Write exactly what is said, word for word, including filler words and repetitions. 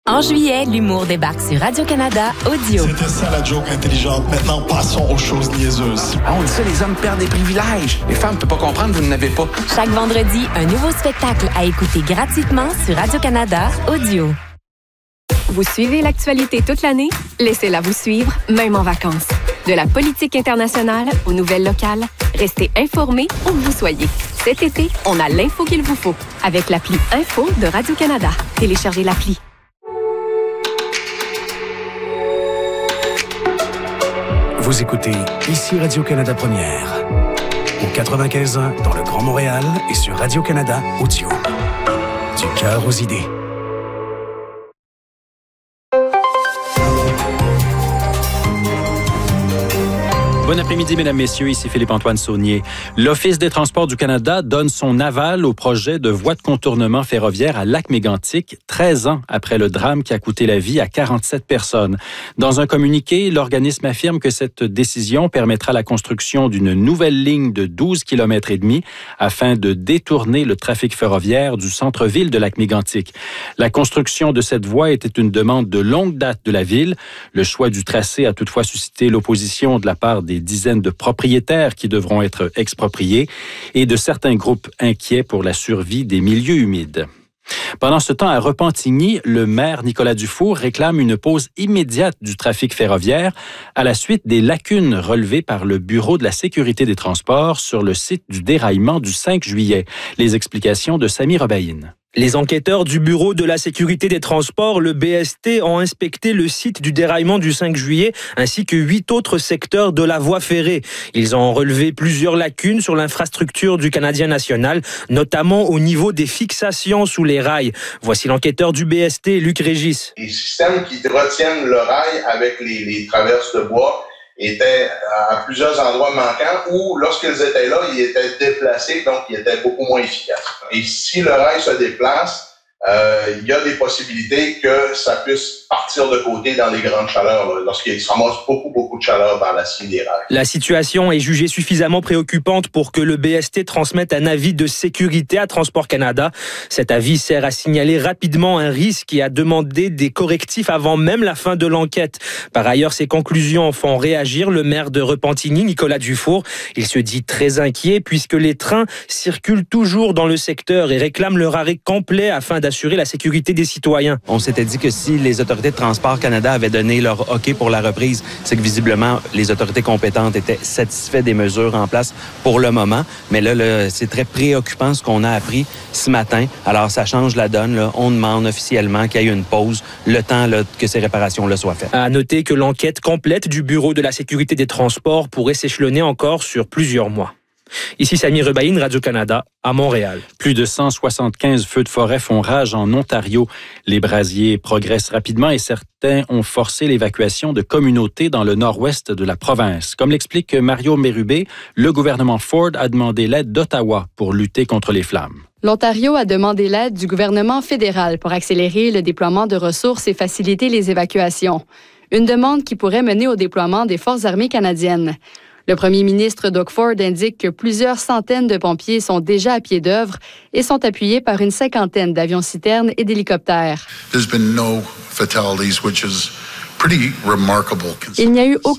En juillet, l'humour débarque sur Radio-Canada Audio. C'était ça la joke intelligente. Maintenant, passons aux choses niaiseuses. Ah, on dit ça, les hommes perdent des privilèges. Les femmes ne peuvent pas comprendre, vous n'en avez pas. Chaque vendredi, un nouveau spectacle à écouter gratuitement sur Radio-Canada Audio. Vous suivez l'actualité toute l'année? Laissez-la vous suivre, même en vacances. De la politique internationale aux nouvelles locales, restez informés où que vous soyez. Cet été, on a l'info qu'il vous faut avec l'appli Info de Radio-Canada. Téléchargez l'appli. Vous écoutez ici Radio-Canada Première. Au quatre-vingt-quinze ans dans le Grand Montréal et sur Radio-Canada Audio. Du cœur aux idées. Bon après-midi, mesdames, messieurs. Ici Philippe-Antoine Saunier. L'Office des transports du Canada donne son aval au projet de voie de contournement ferroviaire à Lac-Mégantic, treize ans après le drame qui a coûté la vie à quarante-sept personnes. Dans un communiqué, l'organisme affirme que cette décision permettra la construction d'une nouvelle ligne de douze kilomètres et demi afin de détourner le trafic ferroviaire du centre-ville de Lac-Mégantic. La construction de cette voie était une demande de longue date de la ville. Le choix du tracé a toutefois suscité l'opposition de la part des dizaines de propriétaires qui devront être expropriés et de certains groupes inquiets pour la survie des milieux humides. Pendant ce temps, à Repentigny, le maire Nicolas Dufour réclame une pause immédiate du trafic ferroviaire à la suite des lacunes relevées par le Bureau de la sécurité des transports sur le site du déraillement du cinq juillet. Les explications de Samy Rebaïne. Les enquêteurs du Bureau de la sécurité des transports, le B S T, ont inspecté le site du déraillement du cinq juillet ainsi que huit autres secteurs de la voie ferrée. Ils ont relevé plusieurs lacunes sur l'infrastructure du Canadien national, notamment au niveau des fixations sous les rails. Voici l'enquêteur du B S T, Luc Régis. Les systèmes qui retiennent le rail avec les, les traverses de bois étaient à plusieurs endroits manquants où, lorsqu'ils étaient là, ils étaient déplacés, donc ils étaient beaucoup moins efficaces. Et si le rail se déplace, euh, il y a des possibilités que ça puisse partir de côté dans les grandes chaleurs, là, lorsqu'il se ramasse beaucoup, beaucoup de chaleur dans l'acier des rails. La situation est jugée suffisamment préoccupante pour que le B S T transmette un avis de sécurité à Transport Canada. Cet avis sert à signaler rapidement un risque et à demander des correctifs avant même la fin de l'enquête. Par ailleurs, ces conclusions font réagir le maire de Repentigny, Nicolas Dufour. Il se dit très inquiet puisque les trains circulent toujours dans le secteur et réclament leur arrêt complet afin d'assurer la sécurité des citoyens. On s'était dit que si les autorités de Transport Canada avaient donné leur OK pour la reprise, c'est que visiblement, les autorités compétentes étaient satisfaites des mesures en place pour le moment. Mais là, là c'est très préoccupant ce qu'on a appris ce matin. Alors, ça change la donne. Là. On demande officiellement qu'il y ait une pause, le temps là, que ces réparations-là soient faites. À noter que l'enquête complète du Bureau de la sécurité des transports pourrait s'échelonner encore sur plusieurs mois. Ici Samy Rebaïne, Radio-Canada, à Montréal. Plus de cent soixante-quinze feux de forêt font rage en Ontario. Les brasiers progressent rapidement et certains ont forcé l'évacuation de communautés dans le nord-ouest de la province. Comme l'explique Mario Mérubé, le gouvernement Ford a demandé l'aide d'Ottawa pour lutter contre les flammes. L'Ontario a demandé l'aide du gouvernement fédéral pour accélérer le déploiement de ressources et faciliter les évacuations. Une demande qui pourrait mener au déploiement des forces armées canadiennes. Le premier ministre Doug Ford indique que plusieurs centaines de pompiers sont déjà à pied d'œuvre et sont appuyés par une cinquantaine d'avions-citernes et d'hélicoptères. There's been no fatalities, which is pretty remarkable. Il n'y a eu aucun